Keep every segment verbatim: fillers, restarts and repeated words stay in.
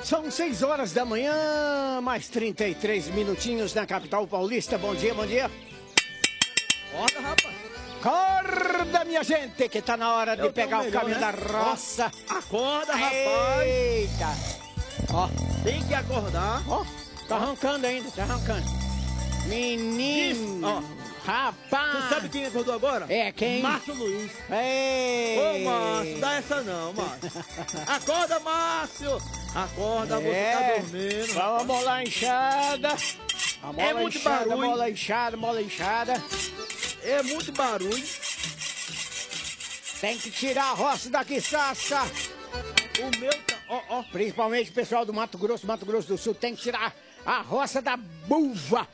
São seis horas da manhã, mais trinta e três minutinhos na capital paulista. Bom dia, bom dia. Acorda, rapaz. Acorda, minha gente, que tá na hora de Eu pegar o melhor, caminho né? da roça. Ó, acorda, rapaz. Eita. Ó, Tem que acordar. ó, tá arrancando ainda, tá arrancando. Menino, Isso, ó. rapaz. Você sabe quem acordou agora? É, quem? Márcio Luiz. Ei. Ô, Márcio, dá essa não, Márcio. Acorda, Márcio. Acorda, você É. tá dormindo. Vamos mola inchada. A mola É muito inchada, barulho. mola inchada, mola inchada. É muito barulho. Tem que tirar a roça daqui, Sassa. O meu tá... Ó, ó. Principalmente o pessoal do Mato Grosso, Mato Grosso do Sul, tem que tirar a roça da buva.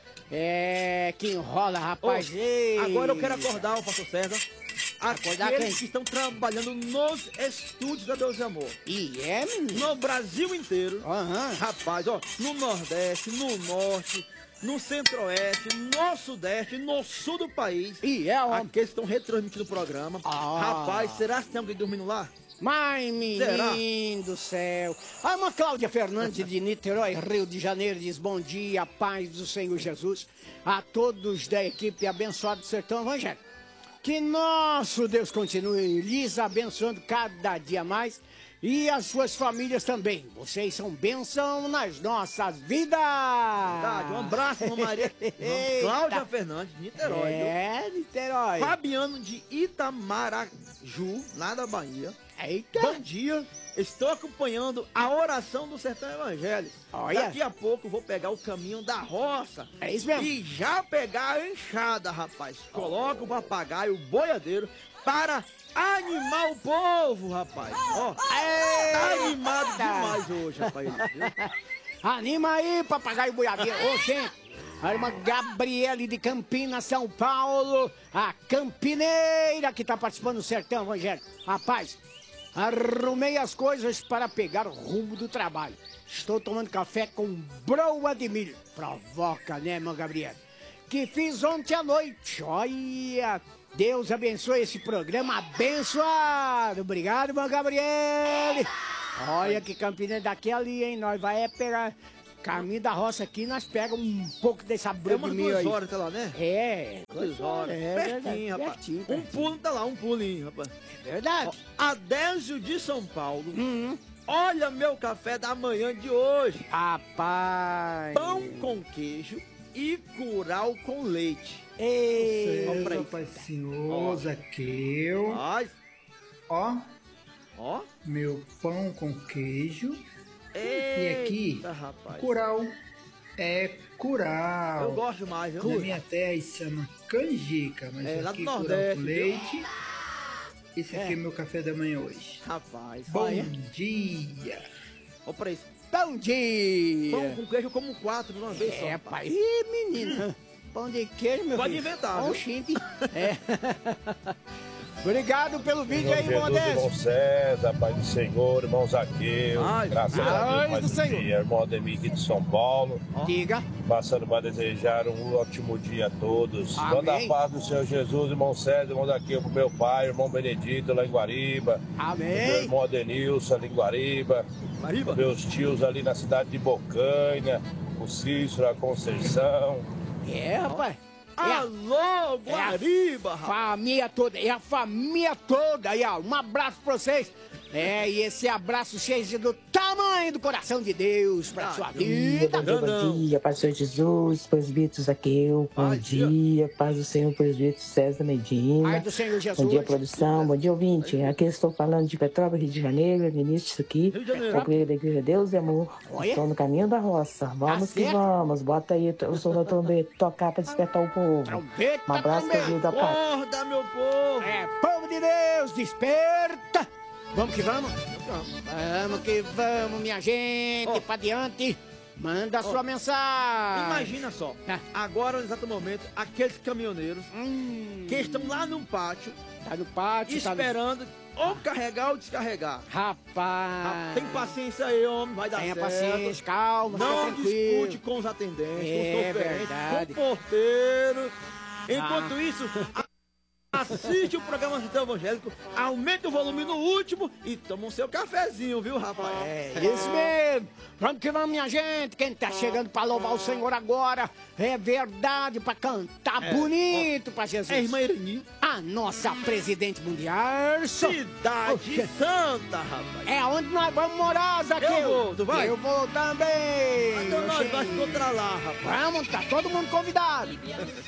É, que enrola, rapaz. Ô, Ei. agora eu quero acordar o pastor César. Acordar Aqueles quem? que estão trabalhando nos estúdios da Deus de Amor. E é, menino? No Brasil inteiro. Aham. Rapaz, ó, no Nordeste, no Norte, no Centro-Oeste, no Sudeste, no Sul do país. E é, ó. Aqueles que estão retransmitindo o programa. Ah. Rapaz, será que tem alguém dormindo lá? Mas, Será? menino do céu. A irmã Cláudia Fernandes de Niterói, Rio de Janeiro, diz bom dia, paz do Senhor Jesus, a todos da equipe abençoada do Sertão Evangélico. Que nosso Deus continue lhes abençoando cada dia mais e as suas famílias também. Vocês são bênção nas nossas vidas. Verdade, um abraço, Irmã Maria. Eita. Cláudia Fernandes, de Niterói. viu? É, Niterói. Fabiano de Itamaraju, lá da Bahia. Eita. Bom dia, estou acompanhando a oração do Sertão Evangélico. Olha. Daqui a pouco vou pegar o caminho da roça. É isso mesmo. E já pegar a enxada, rapaz. Coloca o papagaio, o boiadeiro, para animar o povo, rapaz. Ó, tá animado demais hoje, rapaz. Viu? Anima aí, papagaio boiadeiro. Ô, gente, a irmã Gabriele de Campinas, São Paulo, a campineira que tá participando do Sertão Evangélico. Rapaz, arrumei as coisas para pegar o rumo do trabalho. Estou tomando café com broa de milho. Provoca, né, irmã Gabriele? Que fiz ontem à noite. Olha, Deus abençoe esse programa abençoado. Obrigado, irmã Gabriele. Olha que Campinas daqui ali, hein? Nós vai é pegar caminho da roça aqui, nós pegamos um pouco dessa É broa umas de milho duas aí. horas, tá lá, né? É, Duas horas. É, pertinho, verdade, rapaz. pertinho, Um pertinho. pulo tá lá, um pulinho, rapaz. É verdade. Ó, Adésio de São Paulo. Hum, Olha meu café da manhã de hoje. rapaz. Pão com queijo e curau com leite. Ei, Compra aí. Pai Senhor, Zaqueu. Ai, Ó, ó. meu pão com queijo. Eita, E aqui, rapaz. curau. É curau. Eu gosto mais, viu? Na minha terra se chama canjica, mas É, lá aqui do curau Nordeste, com viu? leite. Esse aqui É. é meu café da manhã hoje. Rapaz. Bom Olha, dia. ó pra isso. bom dia. Pão com queijo eu como quatro de uma vez só. É, rapaz. pai. Ih, menino. Pão de queijo, meu Pode filho. inventar, Ó, viu? Oxente. É. Obrigado pelo vídeo aí, Jesus, Modésio. irmão César, Pai do Senhor, irmão Zaqueu, Ai, graças a ai Deus, mais do um Senhor. dia, irmão Ademir aqui de São Paulo, Diga. passando para desejar um ótimo dia a todos. Amém. Manda a paz do Senhor Jesus, irmão César, irmão Zaqueu pro meu pai, irmão Benedito lá em Guariba, meu Amém. irmão Adenilson ali em Guariba, Mariba. meus tios ali na cidade de Bocanha, o Cícero, a Conceição. É, rapaz. É a Alô, Guariba, rapaz. família toda. É a família toda. Aí, ó. Um abraço pra vocês. É, e esse abraço seja do tamanho do coração de Deus pra Ah, sua eu- vida. Bom dia, Grandão. bom dia, Pastor Jesus, presbítero Zaqueu, bom Ai, dia. dia, paz do Senhor, presbítero César Medina, Pai do Senhor Jesus. bom dia, produção, bom dia, ouvinte, aqui eu estou falando de Petrópolis, Rio de Janeiro, Vinícius aqui, Rio de Janeiro. da igreja da igreja Deus e Amor, Olha. estou no caminho da roça, vamos que certo. vamos, bota aí o som da trombeta, tocar para despertar o povo, Trombeta um abraço, também. querido, paz. Acorda, meu povo. É, povo de Deus, desperta. Vamos que vamos. Vamos que vamos, minha gente. Ó. Pra diante. Manda a sua Ó. mensagem. Imagina só, Ah. agora no exato momento, aqueles caminhoneiros Hum, que estão lá no pátio, tá no pátio, tá no... esperando ou carregar ou descarregar. Ah, Rapaz. Tem paciência aí, homem, vai dar Tenha certo. paciência, calma, Não fica tranquilo. discute com os atendentes, É com os conferentes, verdade. com o porteiro. Enquanto Ah. isso, a, a assiste o programa Sertão Evangélico, aumente o volume no último e toma o seu cafezinho, viu, rapaz? É, isso mesmo. Vamos que vamos, minha gente. Quem tá chegando pra louvar o Senhor agora, é verdade, pra cantar É, bonito pra Jesus. É a irmã Irani. A nossa presidente mundial. Cidade Santa, rapaz. É onde nós vamos morar, Zaqueu. Eu vou, tu vai? Eu vou também. Então nós Oxê. vamos encontrar lá, rapaz. Vamos, tá todo mundo convidado.